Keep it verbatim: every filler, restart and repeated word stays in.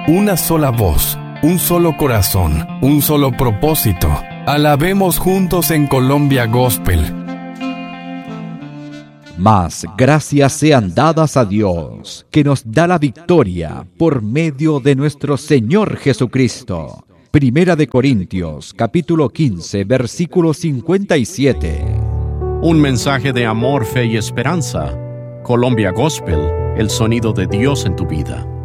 una sola voz, un solo corazón, un solo propósito. Alabemos juntos en Colombia Gospel. Mas gracias sean dadas a Dios, que nos da la victoria por medio de nuestro Señor Jesucristo. Primera de Corintios, capítulo quince, versículo cincuenta y siete. Un mensaje de amor, fe y esperanza. Colombia Gospel, el sonido de Dios en tu vida.